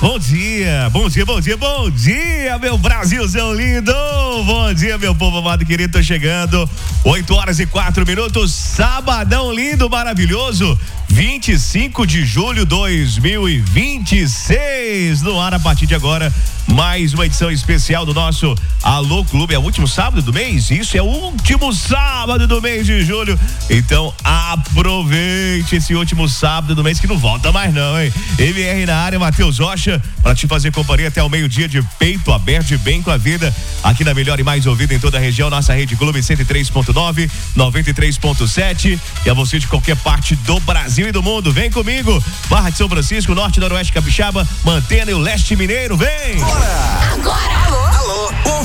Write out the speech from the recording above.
Bom dia, bom dia, bom dia, bom dia, meu Brasilzão lindo. Bom dia, meu povo amado e querido, tô chegando. 8h04, sabadão lindo, maravilhoso. 25 de julho de 2026, no ar a partir de agora, mais uma edição especial do nosso Alô Clube. É o último sábado do mês? Isso, é o último sábado do mês de julho. Então aproveite esse último sábado do mês que não volta mais não, hein? MR na área, Matheus Rocha, para te fazer companhia até o meio-dia, de peito aberto, de bem com a vida, aqui na melhor e mais ouvida em toda a região, nossa Rede Clube 103.9, 93.7, e a você de qualquer parte do Brasil e do mundo, vem comigo, Barra de São Francisco, Norte, Noroeste, Capixaba, Mantena e o Leste Mineiro, vem! Agora! Alô!